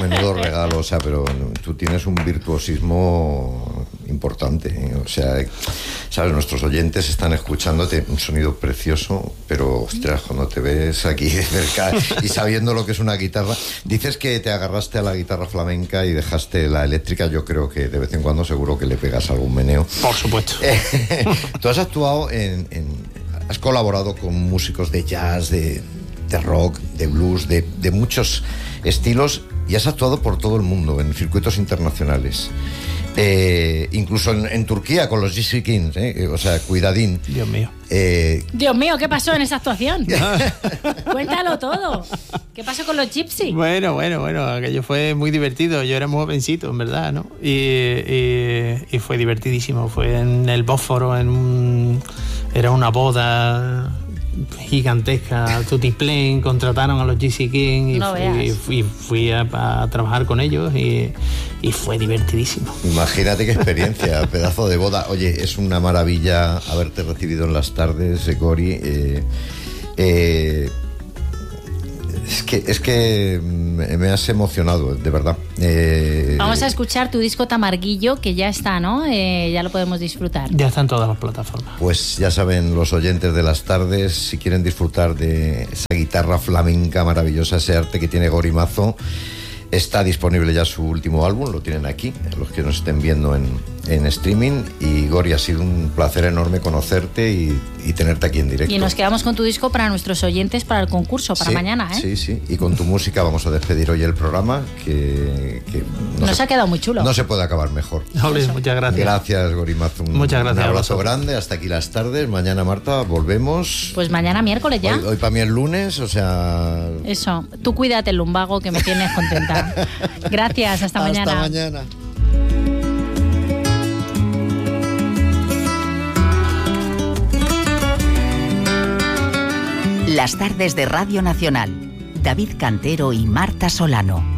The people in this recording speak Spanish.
menudo regalo, o sea, pero tú tienes un virtuosismo importante, ¿eh? O sea, sabes, nuestros oyentes están escuchándote, un sonido precioso, pero ostras, cuando te ves aquí de cerca y sabiendo lo que es una guitarra, dices que te agarraste a la guitarra flamenca y dejaste la eléctrica. Yo creo que de vez en cuando seguro que le pegas algún meneo. Por supuesto. Tú has actuado has colaborado con músicos de jazz, de rock, de blues, de muchos estilos, y has actuado por todo el mundo en circuitos internacionales, incluso en Turquía con los Gypsy Kings, o sea, cuidadín. Dios mío. Dios mío, ¿qué pasó en esa actuación? Cuéntalo todo. ¿Qué pasó con los Gypsy? Bueno, aquello fue muy divertido. Yo era muy jovencito, en verdad, ¿no? Y fue divertidísimo. Fue en el Bósforo, era una boda gigantesca, Tutiplén, contrataron a los Gypsy Kings y fui a trabajar con ellos y fue divertidísimo. Imagínate qué experiencia, pedazo de boda. Oye, es una maravilla haberte recibido en las tardes, Gori. Es que me has emocionado, de verdad. Vamos a escuchar tu disco Tamarguillo, que ya está, ¿no? Ya lo podemos disfrutar. Ya está en todas las plataformas. Pues ya saben los oyentes de las tardes, si quieren disfrutar de esa guitarra flamenca maravillosa, ese arte que tiene Gori Mazo, está disponible ya su último álbum, lo tienen aquí, los que nos estén viendo en streaming. Y Gori, ha sido un placer enorme conocerte y tenerte aquí en directo. Y nos quedamos con tu disco para nuestros oyentes, para el concurso, para mañana, ¿eh? Sí, y con tu música vamos a despedir hoy el programa, que nos ha quedado muy chulo. No se puede acabar mejor. Muchas gracias. Gracias, Gori Mazo. Muchas gracias. Un abrazo grande, hasta aquí las tardes. Mañana, Marta, volvemos. Pues mañana miércoles ya. Hoy para mí es lunes, o sea... Eso, tú cuídate el lumbago, que me tienes contenta. Gracias, hasta mañana. Hasta mañana. Las tardes de Radio Nacional. David Cantero y Marta Solano.